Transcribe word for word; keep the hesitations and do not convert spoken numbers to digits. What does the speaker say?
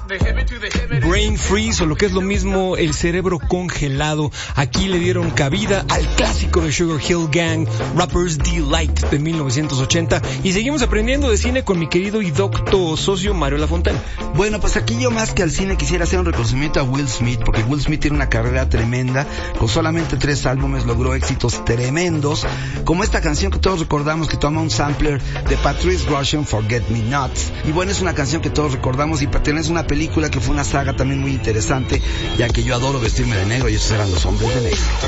Brain Freeze, o lo que es lo mismo, el cerebro congelado. Aquí le dieron cabida al clásico de Sugar Hill Gang, Rapper's Delight, de mil novecientos ochenta. Y seguimos aprendiendo de cine con mi querido y docto socio Mario Lafontaine. Bueno, pues aquí yo más que al cine quisiera hacer un reconocimiento a Will Smith, porque Will Smith tiene una carrera tremenda. Con solamente tres álbumes logró éxitos tremendos, como esta canción que todos recordamos, que toma un sampler de Patrice Rushen, Forget Me Not. Y bueno, es una canción que todos recordamos y pertenece a una película que fue una saga también muy interesante, ya que yo adoro vestirme de negro y esos eran los hombres de negro.